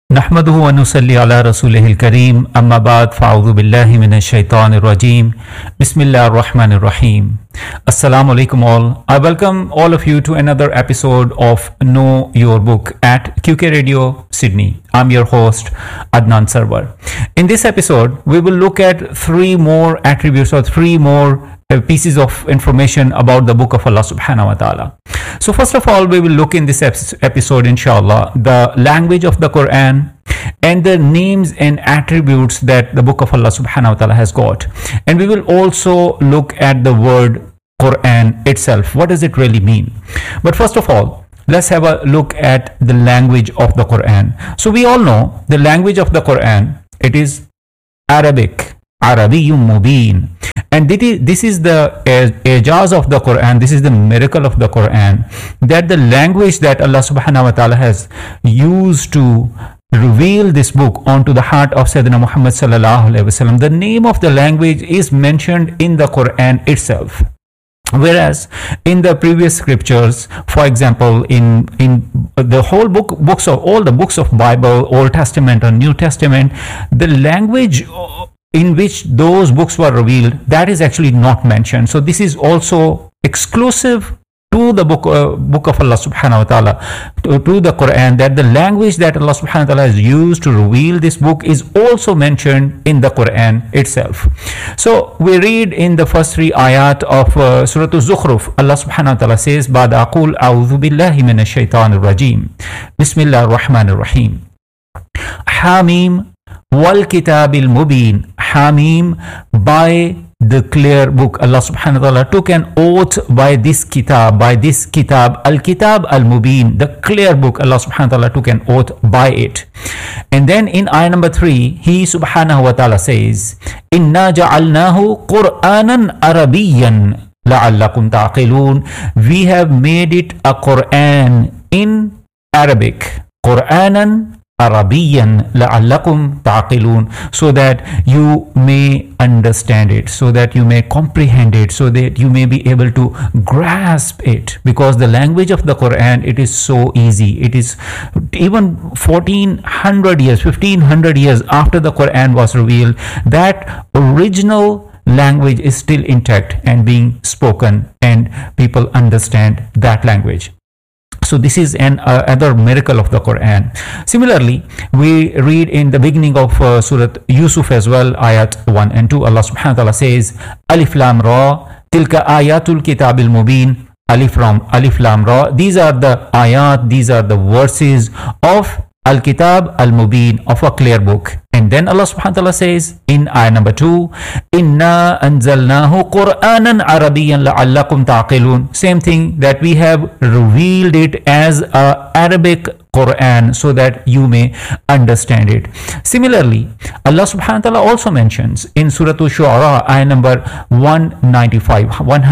नहमदुहु व नुसल्ली अला रसूलिहिल करीम अम्मा बाद फ़अऊज़ु बिल्लाहि मिनश शैतानिर रजीम बिस्मिल्लाहिर रहमानिर रहीम Assalamu alaikum all. I welcome all of you to another episode of Know Your Book at QK Radio Sydney. I'm your host Adnan Sarwar. In this episode we will look at three more attributes or three more pieces of information about the book of Allah subhanahu wa ta'ala. So first of all, we will look in this episode inshallah the language of the Quran and the names and attributes that the book of Allah subhanahu wa ta'ala has got. And we will also look at the word Quran itself. What does it really mean? But first of all, let's have a look at the language of the Quran. So we all know the language of the Quran, it is Arabic, Arabiyyun Mubin. And this is the ijaz of the Quran, this is the miracle of the Quran, that the language that Allah subhanahu wa ta'ala has used to reveal this book onto the heart of Sayyidina Muhammad sallallahu alaihi wasallam. The name of the language is mentioned in the Quran itself. Whereas in the previous scriptures, for example, in the whole books of all the books of Bible, Old Testament or New Testament, the language in which those books were revealed, that is actually not mentioned. So this is also exclusive to the book of Allah subhanahu wa ta'ala, to the Quran, that the language that Allah subhanahu wa ta'ala has used to reveal this book is also mentioned in the Quran itself. So we read in the first three ayat of Surah Al-Zukhruf, Allah subhanahu wa ta'ala says, Ba'd aqul a'udhu billahi minash shaitanir rajim. Bismillahir rahmanir rahim. Hamim wal kitabil mubin. Hamim, by the clear book. Allah subhanahu wa ta'ala took an oath by this kitab, al-kitab al-mubin, the clear book. Allah subhanahu wa ta'ala took an oath by it. And then in ayah number 3, he subhanahu wa ta'ala says, inna ja'alnahu qur'anan arabiyyan la'allakum ta'qilun. We have made it a Quran in Arabic, Qur'anan Arabiyan la'allakum ta'qilun, so that you may understand it, so that you may comprehend it, so that you may be able to grasp it. Because the language of the Quran, it is so easy. It is even 1400 years, 1500 years after the Quran was revealed, that original language is still intact and being spoken, and people understand that language. So this is another miracle of the Quran. Similarly, we read in the beginning of Surah Yusuf as well, ayat 1 and 2, Allah subhanahu wa ta'ala says, Alif Lam Ra, Tilka Ayatul Kitabil Mubin. Alif Lam Ra. These are the ayat, these are the verses of Al-Kitab Al-Mubin, of a clear book. And then Allah subhanahu wa ta'ala says in ayah number 2, Inna anzalnahu Qur'anan Arabiyyan la'allakum ta'qilun. Same thing, that we have revealed it as a Arabic Quran so that you may understand it. Similarly, Allah subhanahu wa ta'ala also mentions in Surah Ash-Shu'ara, ayah number 195,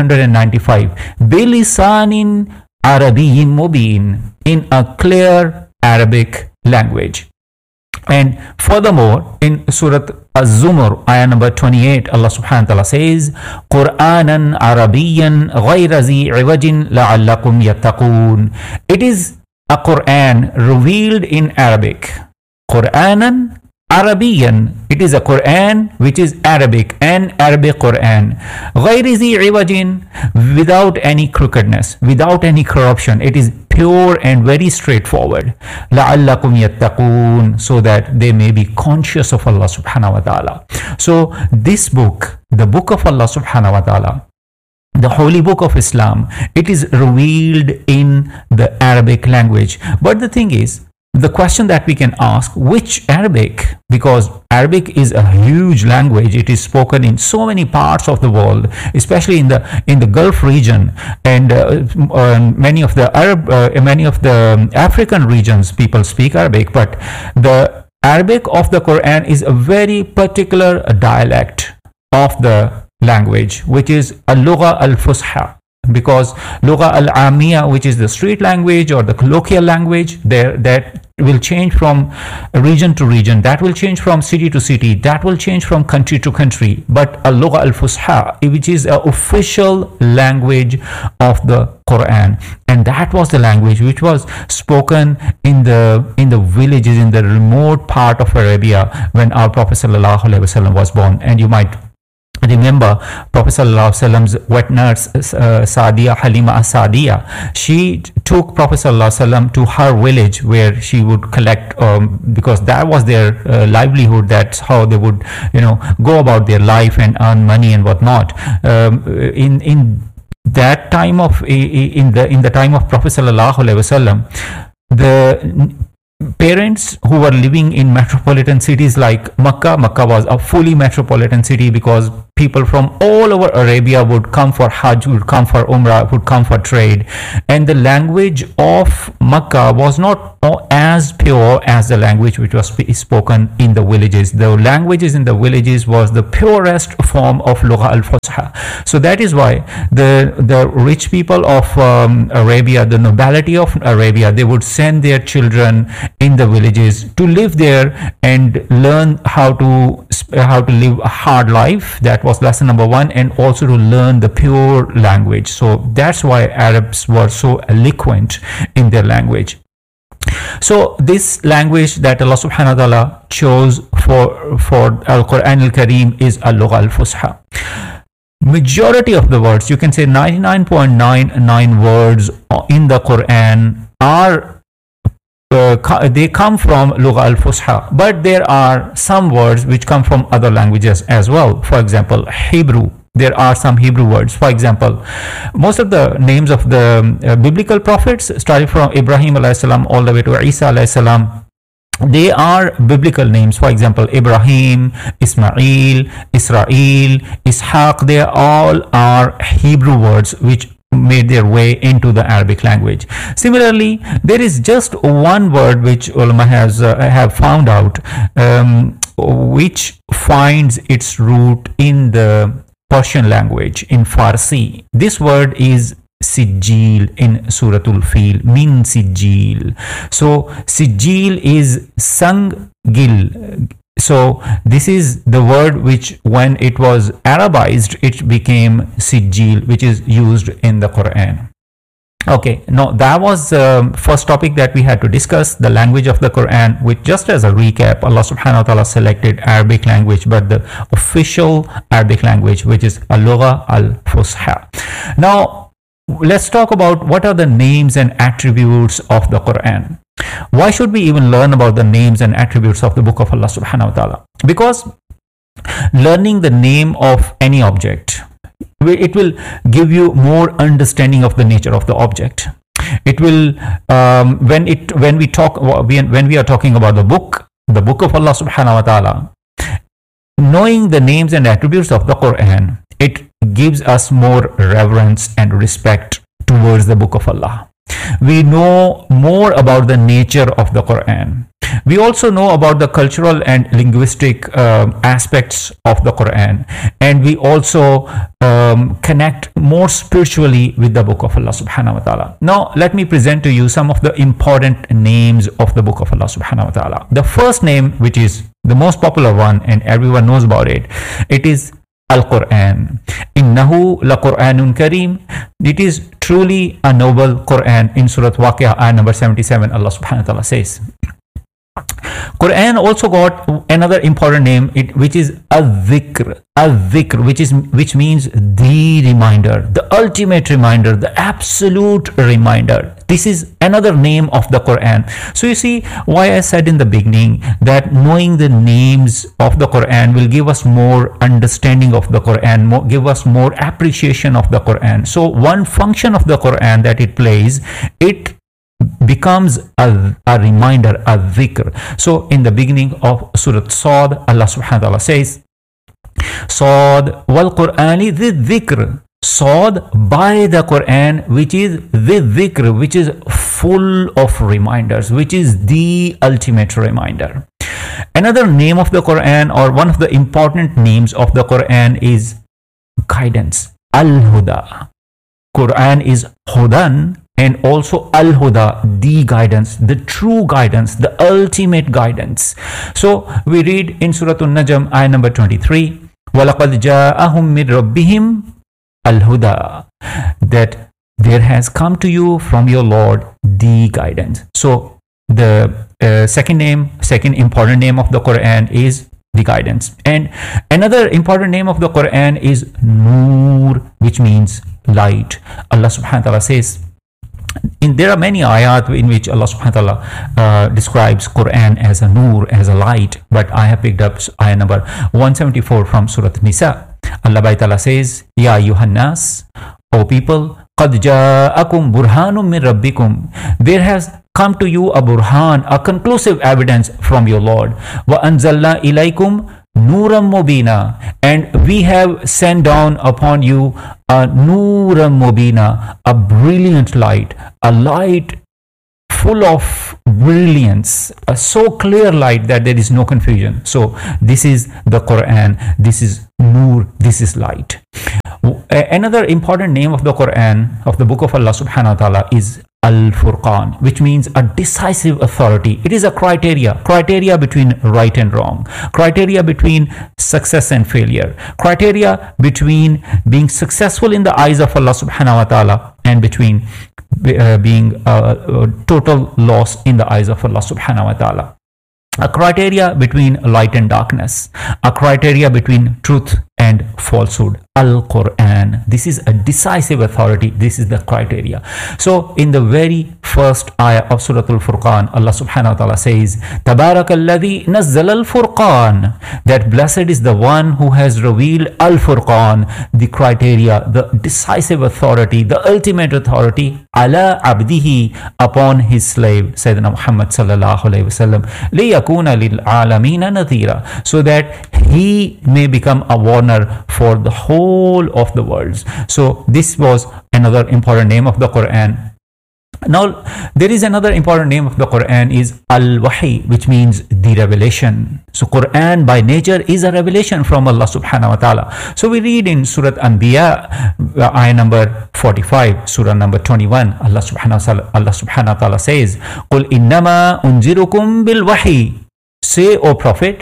Bilisanin Arabiyyin Mubin, in a clear Arabic language. And furthermore, in Surah Az-Zumar, ayah number 28, Allah subhanahu wa ta'ala says, Qur'anan Arabiyyan ghayra zi iwajin la'allakum yattaqun. It is a Quran revealed in Arabic. Qur'anan Arabiyan. It is a Quran which is Arabic, an Arabic Quran. Ghayri zi iwajin, without any crookedness, without any corruption. It is pure and very straightforward. لَعَلَّكُمْ يَتَّقُونَ, so that they may be conscious of Allah subhanahu wa ta'ala. So this book, the book of Allah subhanahu wa ta'ala, the holy book of Islam, it is revealed in the Arabic language. But the thing is, the question that we can ask, which Arabic? Because Arabic is a huge language. It is spoken in so many parts of the world, especially in the Gulf region, and many of the African regions people speak Arabic. But the Arabic of the Quran is a very particular dialect of the language, which is al-lugha al-fusha. because Lugha al-Amiya, which is the street language or the colloquial language, there that will change from region to region, that will change from city to city, that will change from country to country. But al-Lugha al-Fusha, which is an official language of the Quran, and that was the language which was spoken in the villages, in the remote part of Arabia when our Prophet sallallahu alaihi wasallam was born. And you might remember Prophet sallallahu alaihi wasallam's wet nurse Sadiya, Halima as-Sadiya. She took Prophet sallallahu alaihi wasallam to her village where she would collect, because that was their livelihood. That's how they would, go about their life and earn money and whatnot. In that time of in the time of Prophet sallallahu alaihi wasallam, the parents who were living in metropolitan cities like Makkah was a fully metropolitan city, because people from all over Arabia would come for Hajj, would come for Umrah, would come for trade. And the language of Makkah was not as pure as the language which was spoken in the villages. The languages in the villages was the purest form of Lugha al-Fusha. So that is why the rich people of Arabia, the nobility of Arabia, they would send their children in the villages to live there and learn how to live a hard life. That was lesson number one, and also to learn the pure language. So that's why Arabs were so eloquent in their language. So this language that Allah subhanahu wa ta'ala chose for Al-Quran Al-Kareem is Al-Lugha Al-Fusha. Majority of the words, you can say 99.99 words in the Quran are they come from Lugha al-Fusha, but there are some words which come from other languages as well. For example, Hebrew. There are some Hebrew words. For example, most of the names of the biblical prophets, starting from Ibrahim alayhi salam all the way to Isa alayhi salam, they are biblical names. For example, Ibrahim, Ismail, Israel, Ishaq, they all are Hebrew words which made their way into the Arabic language. Similarly, there is just one word which ulama have found out, which finds its root in the Persian language, in Farsi. This word is Sijil in Suratul Fil, min Sijil. So Sijil is Sangil. So this is the word which, when it was Arabized, it became Sijil, which is used in the Quran. Okay, now that was the first topic that we had to discuss, the language of the Quran, which, just as a recap, Allah subhanahu wa ta'ala selected Arabic language, but the official Arabic language, which is Al-Lugha al-Fusha. Now, let's talk about what are the names and attributes of the Quran. Why should we even learn about the names and attributes of the book of Allah subhanahu wa ta'ala? Because learning the name of any object, it will give you more understanding of the nature of the object. It will, when we are talking about the book of Allah subhanahu wa ta'ala, knowing the names and attributes of the Quran, it gives us more reverence and respect towards the book of Allah. We know more about the nature of the Quran. We also know about the cultural and linguistic aspects of the Quran, and we also connect more spiritually with the book of Allah subhanahu wa ta'ala. Now, let me present to you some of the important names of the book of Allah subhanahu wa ta'ala. The first name, which is the most popular one and everyone knows about it, it is Al-Quran. Innahu la Quranun Kareem. It is truly a noble Quran. In Surah Waqi'ah, ayah number 77, Allah subhanahu wa ta'ala says. Quran also got another important name, which is Al-Dhikr. Al-Dhikr, which means the reminder, the ultimate reminder, the absolute reminder. This is another name of the Quran. So you see why I said in the beginning that knowing the names of the Quran will give us more understanding of the Quran, give us more appreciation of the Quran. So one function of the Quran that it plays, it becomes a reminder, a dhikr. So in the beginning of Surah Sad, Allah subhanahu wa ta'ala says, Sad wal Qur'ani the dhikr. Sad, by the Quran, which is the dhikr, which is full of reminders, which is the ultimate reminder. Another name of the Quran, or one of the important names of the Quran, is guidance, Al-Huda. Quran is Hudan and also Al-Huda, the guidance, the true guidance, the ultimate guidance. So we read in Surah An-Najm, ayah number 23, وَلَقَدْ جَاءَهُمْ مِنْ رَبِّهِمْ Al-Huda, that there has come to you from your Lord the guidance. So the second important name of the Quran is the guidance. And another important name of the Quran is Noor, which means light. Allah subhanahu wa ta'ala says, there are many ayat in which Allah subhanahu wa ta'ala describes Quran as a Noor, as a light, but I have picked up ayah number 174 from Surah Nisa. Allah by ta'ala says, Ya Yuhannas, O people, قَدْ جَاءَكُمْ بُرْهَانٌ مِّن رَبِّكُمْ, there has come to you a burhan, a conclusive evidence from your Lord. وَأَنزَلْنَا إِلَيْكُمْ Nuram Mubina, and we have sent down upon you a Nuram Mubina, a brilliant light, a light full of brilliance, a so clear light that there is no confusion. So this is the Quran, this is Nur, this is light. Another important name of the Quran, of the book of Allah subhanahu wa ta'ala, is Al-Furqan, which means a decisive authority. It is a criteria between right and wrong, criteria between success and failure, criteria between being successful in the eyes of Allah subhanahu wa ta'ala and between being a total loss in the eyes of Allah subhanahu wa ta'ala. A criteria between light and darkness, a criteria between truth and falsehood. Al-Quran, this is a decisive authority, this is the criteria. So in the very first ayah of Surah Al-Furqan, Allah subhanahu wa ta'ala says, Tabarakalladhi nazzala al-Furqan, that blessed is the one who has revealed Al-Furqan, the criteria, the decisive authority, the ultimate authority, ala abdihi, upon his slave, Sayyidina Muhammad sallallahu alayhi wa sallam, liyakuna lil alamina nadhira, so that he may become a warner for the whole of the worlds. So this was another important name of the Quran. Now there is another important name of the Quran is Al-Wahi, which means the revelation. So Quran by nature is a revelation from Allah subhanahu wa ta'ala. So we read in Surah Anbiya, ayah number 45, Surah number 21, Allah subhanahu wa ta'ala says, قُلْ إِنَّمَا أُنزِرُكُمْ بِالْوَحِي, say, O Prophet,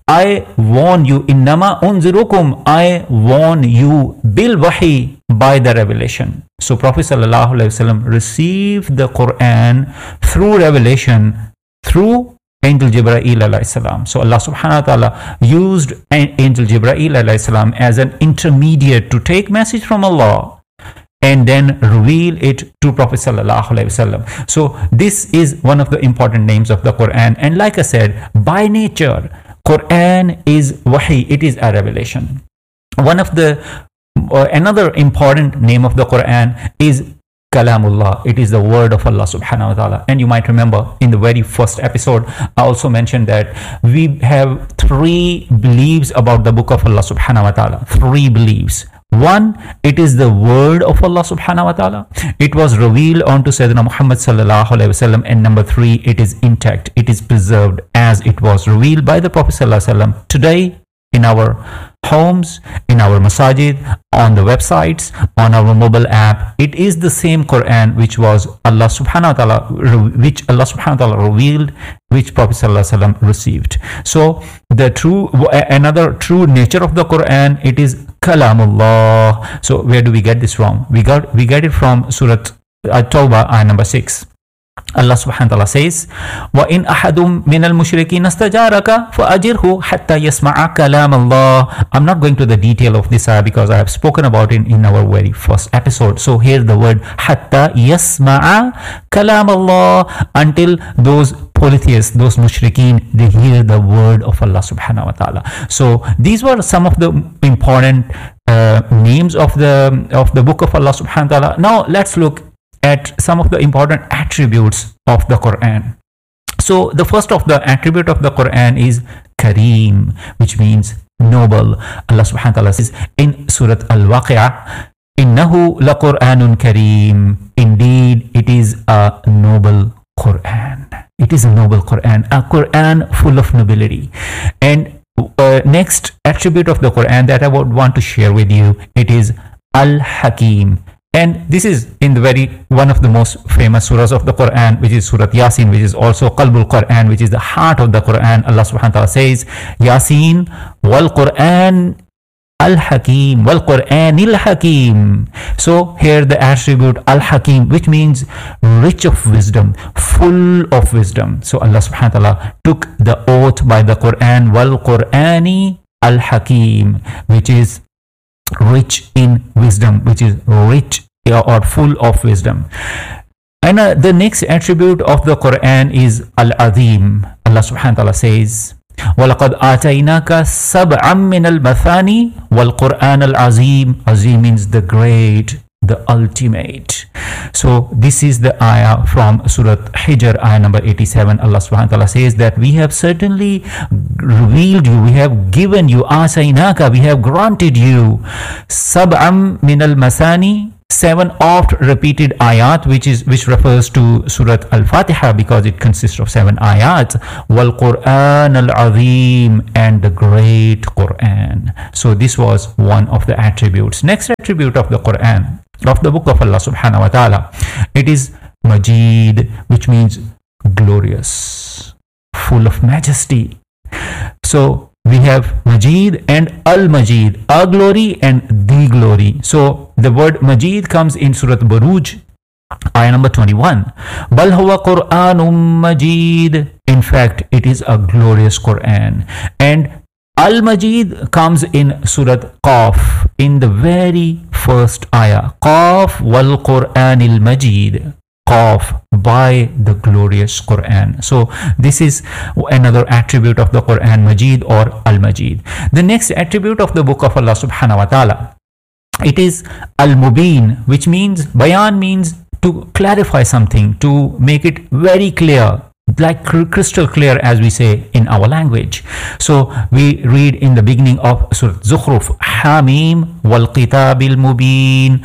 I warn you, innama unzirukum, I warn you, bil wahi, by the revelation. So Prophet sallallahu alaihi wasallam received the Quran through revelation, through Angel Jibreel alayhi salam. So Allah subhanahu wa ta'ala used Angel Jibreel alayhi salam as an intermediate to take message from Allah and then reveal it to Prophet sallallahu alaihi wasallam. So this is one of the important names of the Quran. And like I said, by nature, Quran is wahi, it is a revelation. One of the another important name of the Quran is Kalamullah. It is the word of Allah subhanahu wa ta'ala. And you might remember in the very first episode, I also mentioned that we have 3 beliefs about the book of Allah subhanahu wa ta'ala. 3 beliefs. One, it is the word of Allah subhanahu wa ta'ala. It was revealed unto Sayyidina Muhammad sallallahu alayhi wa sallam. And number 3, it is intact. It is preserved as it was revealed by the Prophet sallallahu alayhi wa sallam. Today, in our homes, in our masajid, on the websites, on our mobile app, it is the same Quran which was Allah subhanahu wa ta'ala, which Allah subhanahu wa ta'ala revealed, which Prophet sallallahu alaihi wasallam received. So another true nature of the Quran, it is Kalamullah. So where do we get this from? We get it from Surah At-Tawbah, ayah number 6. Allah subhanahu wa ta'ala says, وَإِنْ أَحَدٌ مِنَ الْمُشْرِكِينَ اسْتَجَارَكَ فَأَجِرْهُ حَتَّى يَسْمَعَ كَلَامَ اللَّهِ. I'm not going to the detail of this ayah because I have spoken about it in our very first episode. So here the word حَتَّى يَسْمَعَ كَلَامَ اللَّهِ, until those polytheists, those mushrikeen, they hear the word of Allah subhanahu wa ta'ala. So these were some of the important names of the book of Allah subhanahu wa ta'ala. Now let's look at some of the important attributes of the Quran. So the first of the attribute of the Quran is Kareem, which means noble. Allah subhanahu wa ta'ala says in Surah Al-Waqi'ah, Innahu laqur'anun kareem. Indeed, it is a noble Quran. It is a noble Quran, a Quran full of nobility. And next attribute of the Quran that I would want to share with you, it is Al-Hakim, And this is in the one of the most famous surahs of the Quran, which is Surah Yasin, which is also Qalbul Quran, which is the heart of the Quran. Allah subhanahu wa ta'ala says, Yasin wal Quran al-Hakim, wal Quranil Hakim. So here the attribute al-Hakim, which means rich of wisdom, full of wisdom. So Allah subhanahu wa ta'ala took the oath by the Quran, wal Qurani al-Hakim, which is rich in wisdom, which is rich or full of wisdom. And the next attribute of the Quran is Al-Azim. Allah subhanahu wa ta'ala says, وَلَقَدْ آتَيْنَاكَ سَبْعًا مِّنَ الْمَثَانِي وَالْقُرْآنَ الْعَظِيمِ. Azim means the great, the ultimate. So this is the ayah from Surah Hijr, ayah number 87. Allah subhanahu wa ta'ala says that we have certainly revealed you, we have given you, asainaka, we have granted you sab'am min al-masani, 7 oft repeated ayat, which refers to Surah Al-Fatiha because it consists of 7 ayat, wal Quran al-Azim, and the great Quran. So this was one of the attributes. Next attribute of the Quran, of the book of Allah subhanahu wa ta'ala, it is Majid, which means glorious, full of majesty. So we have Majid and Al-Majid, a glory and the glory. So the word Majid comes in Surah Buruj, ayah number 21. Bal huwa Qur'anum Majid. In fact, it is a glorious Quran. And Al-Majid comes in Surah Qaf, in the very first ayah. Qaf wal Qur'anil Majid. Qaf, by the glorious Quran. So this is another attribute of the Quran, Majid or Al-Majid. The next attribute of the book of Allah subhanahu wa ta'ala, it is Al-Mubin, which means, Bayan means to clarify something, to make it very clear, like crystal clear, as we say in our language. So we read in the beginning of Surah Zukhruf, Hamim wal Qitabil Mubin.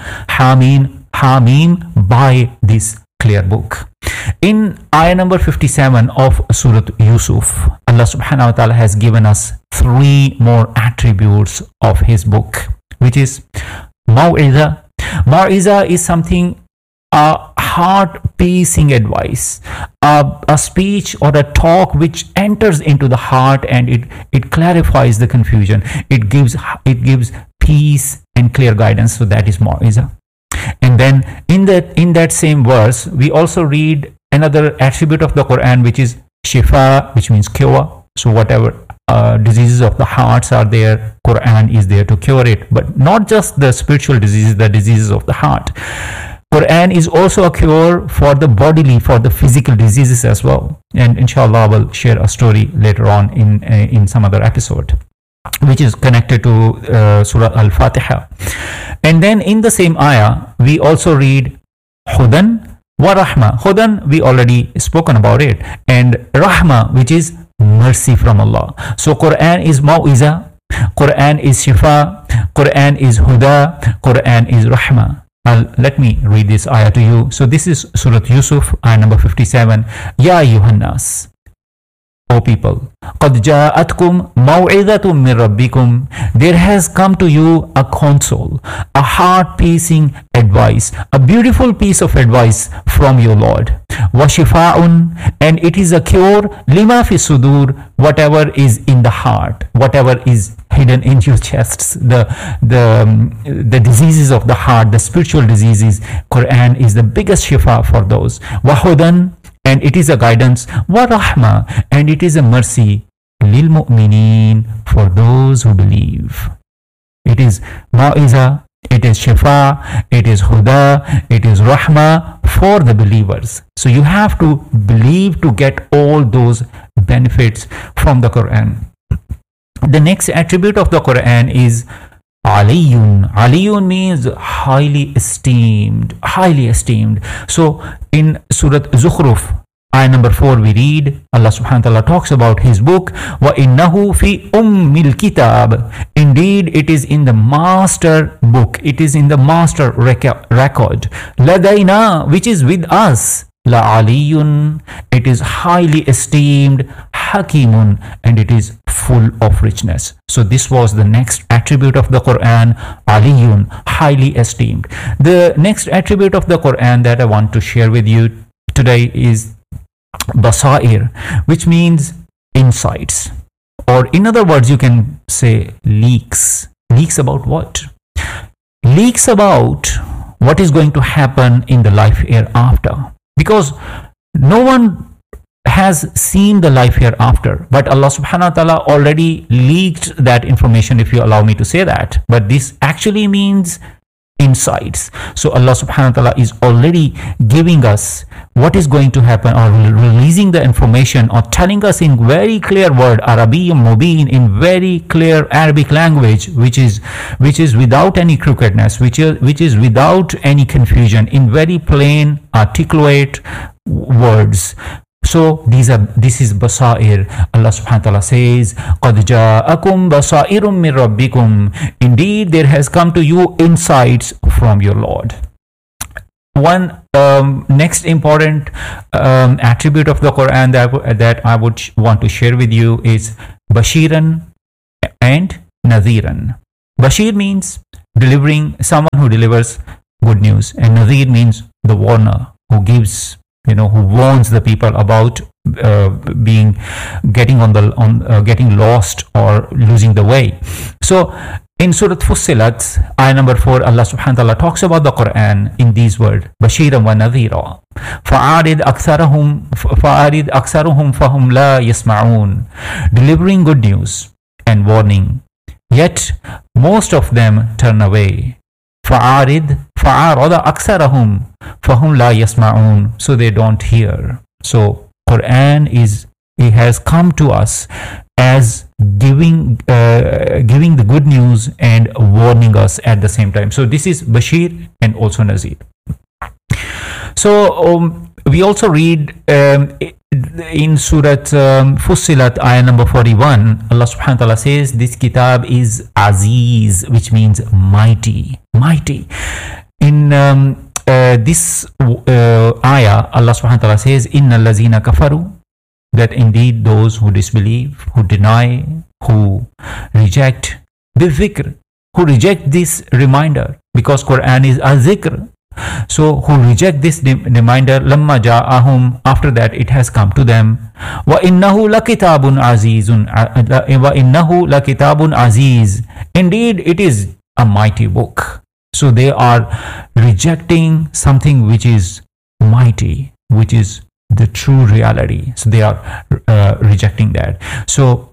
Hamim, by this clear book. In ayah number 57 of Surah Yusuf, Allah subhanahu wa ta'ala has given us 3 more attributes of his book, which is Maw'iza. Maw'iza is something, a heart-piercing advice, a speech or a talk which enters into the heart, and it clarifies the confusion. It gives peace and clear guidance. So that is Maw'iza. And then in that same verse, we also read another attribute of the Quran, which is Shifa, which means cure. So whatever diseases of the hearts are there, Quran is there to cure it. But not just the spiritual diseases, the diseases of the heart. Quran is also a cure for the bodily, for the physical diseases as well. And inshallah, I will share a story later on in some other episode, which is connected to Surah Al-Fatiha. And then in the same ayah, we also read Hudan wa Rahma. Hudan, we already spoken about it. And Rahma, which is mercy from Allah. So Quran is Mau'iza, Quran is Shifa, Quran is Huda, Quran is Rahma. Let me read this ayah to you. So this is Surah Yusuf, ayah number 57. Ya Yuhannas, O people, قَدْ جَاءَتْكُمْ مَوْعِظَةٌ مِّن رَبِّكُمْ. There has come to you a console, a heart-piercing advice, a beautiful piece of advice from your Lord. وَشِفَاءٌ, and it is a cure, لِمَا فِي الصُّدُورِ, whatever is in the heart, whatever is hidden in your chests, the diseases of the heart, the spiritual diseases. Quran is the biggest shifa for those. وَهُدًى, and it is a guidance, wa rahma, and it is a mercy, lil mu'minin, for those who believe. It is ma'iza, it is shifa, it is huda, it is rahma for the believers. So you have to believe to get all those benefits from the Quran. The next attribute of the Quran is Aliyun. Aliyun means highly esteemed, highly esteemed. So in Surah Zukhruf, ayah number 4, we read, Allah subhanahu wa ta'ala talks about his book, وَإِنَّهُ فِي أُمِّ الْكِتَابِ. Indeed, it is in the master book, it is in the master record, لَدَيْنَا, which is with us, la aliyun, it is highly esteemed, hakimun, and it is full of richness. So this was the next attribute of the Quran, aliyun, highly esteemed. The next attribute of the Quran that I want to share with you today is basair, which means insights, or in other words you can say leaks. Leaks about what? Leaks about what is going to happen in the life hereafter, because no one has seen the life hereafter, but Allah subhanahu wa ta'ala already leaked that information, if you allow me to say that. But this actually means insights. So Allah subhanahu wa ta'ala is already giving us what is going to happen, or releasing the information, or telling us in very clear word, Arabiyyun Mubin, in very clear Arabic language, which is without any crookedness, which is without any confusion, in very plain, articulate words. So this is basair. Allah subhanahu wa ta'ala says, قَدْ جَاءَكُمْ بَصَائِرٌ مِّن رَبِّكُمْ. Indeed, there has come to you insights from your Lord. One next important attribute of the Quran that I would want to share with you is Bashiran and Nadhiran. Bashir means someone who delivers good news, and Nadhir means the warner, who gives, who warns the people about getting lost or losing the way. So in Surah Fussilat, ayah number 4, Allah subhanahu wa ta'ala talks about the Quran in these words, Bashiran wa Nadhira. فَأَعْرِضْ أَكْثَرُهُمْ فَهُمْ لَا يَسْمَعُونَ. Delivering good news and warning, yet most of them turn away. فَأَعْرِضْ أَكْثَرَهُمْ فَهُمْ لَا يَسْمَعُونَ. So they don't hear. So Quran it has come to us as giving the good news and warning us at the same time. So this is Bashir and also Nazir. So we also read in Surah Fussilat, ayah number 41, Allah subhanahu wa ta'ala says, this kitab is Aziz, which means mighty. In this ayah, Allah subhanahu wa ta'ala says, Inna allazina kafaru, that indeed those who disbelieve, who deny, who reject the dhikr, who reject this reminder, because Quran is a dhikr. So who reject this reminder, lamma ja'ahum, after that it has come to them. Wa innahu lakitabun azizun, wa innahu lakitabun aziz. Indeed, it is a mighty book. So they are rejecting something which is mighty, which is the true reality. So they are rejecting that. So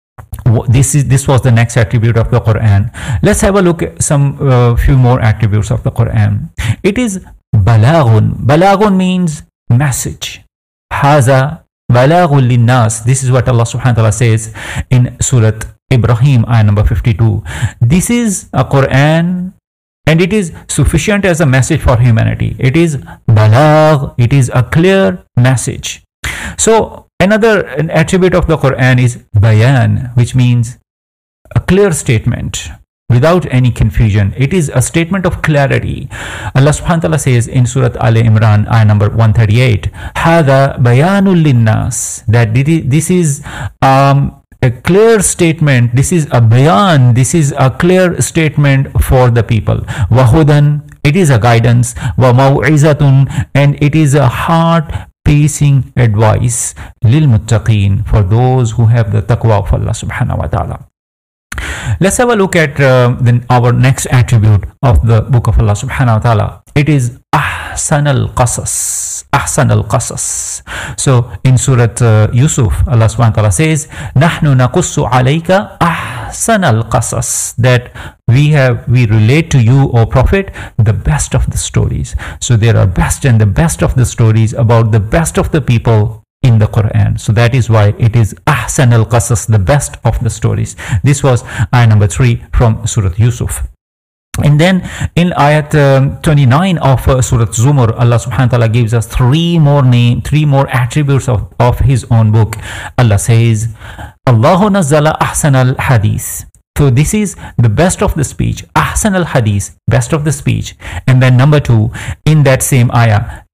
this was the next attribute of the Quran. Let's have a look at some few more attributes of the Quran. It is balaghun. Balaghun means message. Haza balaghun linnas. This is what Allah subhanahu wa ta'ala says in Surah Ibrahim, ayah number 52. This is a Quran, and it is sufficient as a message for humanity. It is balagh. It is a clear message. So another attribute of the Quran is bayan, which means a clear statement without any confusion. It is a statement of clarity. Allah subhanahu wa ta'ala says in Surah Al Imran, ayah number 138, Hada bayanul linnas, that this is a clear statement. This is a bayan. This is a clear statement for the people. Wahudan, it is a guidance. Wa maw'izatun, and it is a heart-piercing advice. Lil muttaqeen, for those who have the taqwa of Allah subhanahu wa ta'ala. Let's have a look at our next attribute of the book of Allah subhanahu wa ta'ala. It is ahsan al-qasas. Ahsan al-qasas. So in Surah Yusuf, Allah subhanahu wa ta'ala says, Nahnu naqussu alayka ahsan al-qasas, that we relate to you, O Prophet, the best of the stories. So there are best and the best of the stories about the best of the people in the Quran. So that is why it is ahsan al-qasas, the best of the stories. This was ayah number 3 from Surah Yusuf. And then in ayat 29 of Surah Zumar, Allah subhanahu wa ta'ala gives us three more attributes of his own book. Allah says, Allahu nazzala ahsan al-hadith. So this is the best of the speech. Ahsan al-hadith, best of the speech. And then number 2, in that same ayah,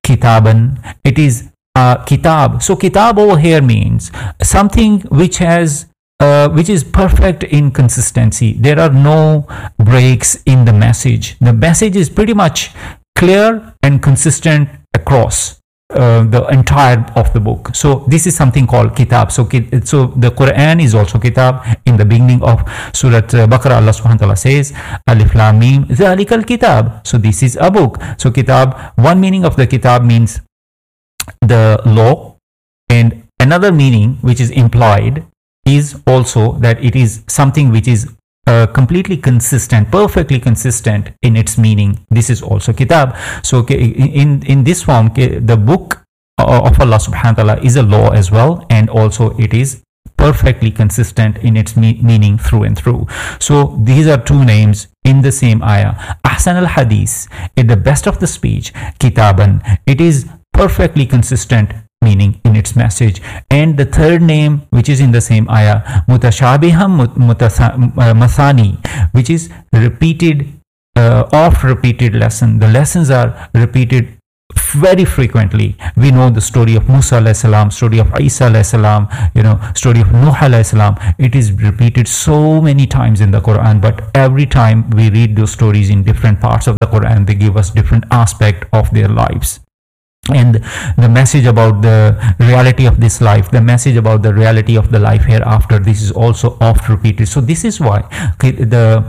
kitaban. It is kitab. So kitab over here means something which has which is perfect in consistency. There are no breaks in the message. The message is pretty much clear and consistent across the entire of the book. So this is something called kitab. So the Quran is also kitab. In the beginning of Surah Baqarah, Allah subhanahu wa ta'ala says, Alif Lam Mim, Zalikal Kitab. So this is a book. So kitab, one meaning of the kitab means the law, and another meaning which is implied is also that it is something which is completely consistent, perfectly consistent in its meaning. This is also kitab. So in this form, the book of Allah subhanahu wa ta'ala is a law as well, and also it is perfectly consistent in its meaning through and through. So these are two names in the same ayah. Ahsan al-Hadith, the best of the speech. Kitaban, it is perfectly consistent meaning in its message. And the third name which is in the same ayah, mutashabiham mathani, which is repeated, oft repeated lesson. The lessons are repeated very frequently. We know the story of Musa alayhi salam, story of Isa alayhi salam, story of Nuh alayhi salam. It is repeated so many times in the Quran, but every time we read those stories in different parts of the Quran, they give us different aspect of their lives. And the message about the reality of this life, the message about the reality of the life hereafter, this is also oft repeated. So this is why the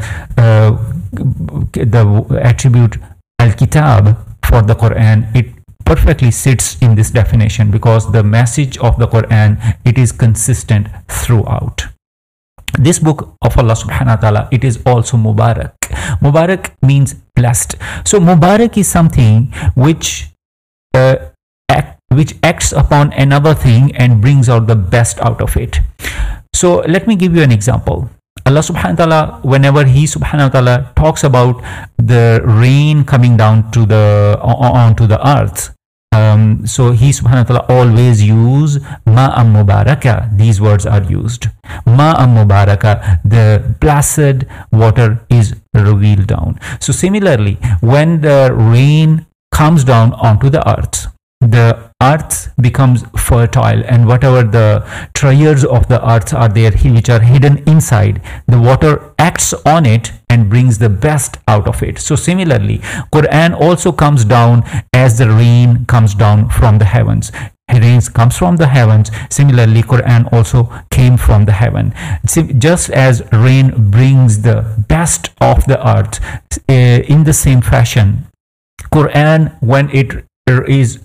attribute al-kitab for the Quran, it perfectly sits in this definition, because the message of the Quran, it is consistent throughout. This book of Allah subhanahu wa ta'ala, it is also Mubarak. Mubarak means blessed. So Mubarak is something which acts upon another thing and brings out the best out of it. So let me give you an example. Allah subhanahu wa ta'ala, whenever He subhanahu wa ta'ala talks about the rain coming down to onto the earth, so He subhanahu wa ta'ala always use ma'am mubaraka. These words are used. Ma'am mubaraka, the blessed water is revealed down. So similarly, when the rain comes down onto the earth becomes fertile, and whatever the treasures of the earth are there, which are hidden inside, the water acts on it and brings the best out of it. So similarly, Quran also comes down as the rain comes down from the heavens. Rain comes from the heavens. Similarly, Quran also came from the heaven. Just as rain brings the best of the earth, in the same fashion, Quran, when it is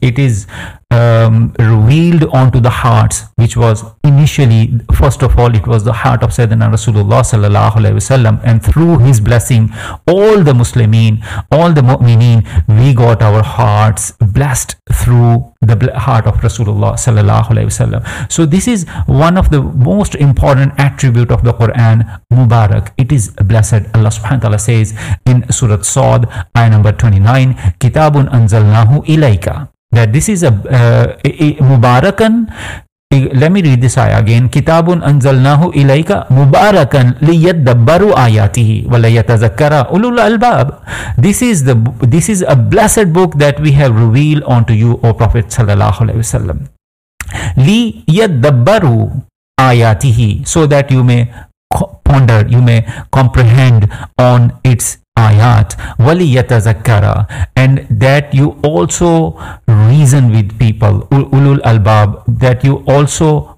revealed onto the hearts, which was initially, first of all, it was the heart of Sayyidina Rasulullah sallallahu alaihi wasallam, and through his blessing, all the Muslimin, all the mu'mineen, we got our hearts blessed through the heart of Rasulullah sallallahu alaihi wasallam. So this is one of the most important attribute of the Quran, Mubarak. It is blessed. Allah subhanahu wa ta'ala says in Surah Sad, ayah number 29, Kitabun anzalnahu ilayka, that this is a Mubarakan. Let me read this ayah again. Kitabun anzalnahu ilayka mubarakan liyadabbaru ayatihi wa layatazakkara ulul albab. This is a blessed book that we have revealed unto you, O Prophet sallallahu alaihi wasallam. Liyadabbaru ayatihi, so that you may ponder, you may comprehend on its ayat, waliyatazakkara, and that you also reason with people, ulul albab, that you also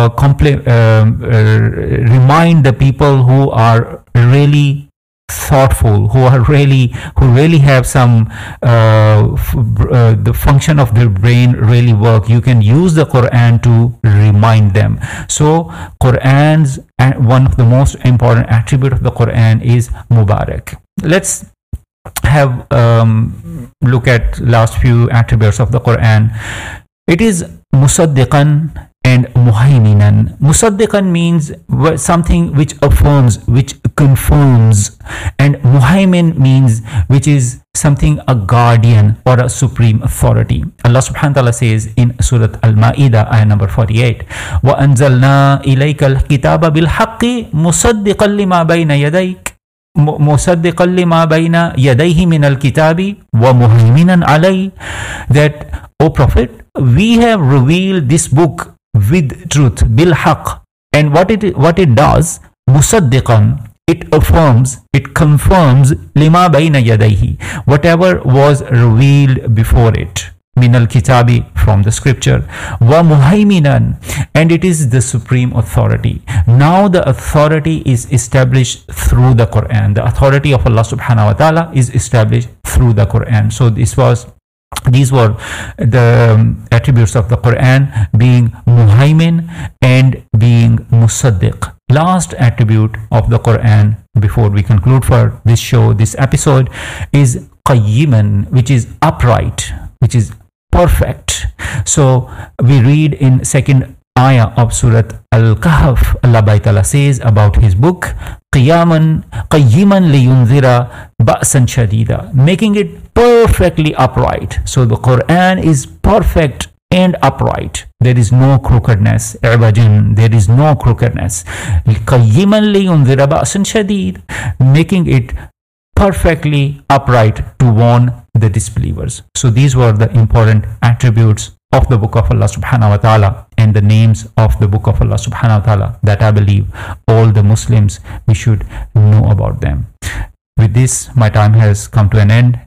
remind the people who are really thoughtful, who really have some the function of their brain really work. You can use the Quran to remind them. So Quran's one of the most important attribute of the Quran is Mubarak. Let's have look at last few attributes of the Quran. It is Musaddiqan and Muhaiminan. Musaddiqan means something which affirms, which confirms, and Muhaimin means which is something, a guardian or a supreme authority. Allah subhanahu wa ta'ala says in Surah Al-Ma'idah, ayah number 48, وَأَنزَلْنَا إِلَيْكَ الْكِتَابَ بِالْحَقِّ مُصَدِّقًا لِمَا بَيْنَ يَدَيْكَ مصدقا لما بين يديه من الكتاب ومهيمنا عليه, that, O Prophet, we have revealed this book with truth, بالحق, and what it does, musaddiqan, it affirms, it confirms lima bayna yadayhi, whatever was revealed before it, min al-kitabi, from the scripture, wa muhaiminan, and it is the supreme authority. Now the authority is established through the Quran. The authority of Allah subhanahu wa ta'ala is established through the Quran. So these were the attributes of the Quran, being muhaimin and being musaddiq. Last attribute of the Quran before we conclude for this show, this episode, is qayyiman, which is upright, which is perfect. So we read in second ayah of Surah Al-Kahf, Allah Ta'ala says about his book, qayyiman liyunzira ba'san shadida, making it perfectly upright. So the Quran is perfect and upright. There is no crookedness. There is no crookedness. Qayyiman liyunzira ba'san shadid, making it perfectly upright to warn the disbelievers. So these were the important attributes of the book of Allah subhanahu wa ta'ala and the names of the book of Allah subhanahu wa ta'ala that I believe all the Muslims, we should know about them. With this, my time has come to an end.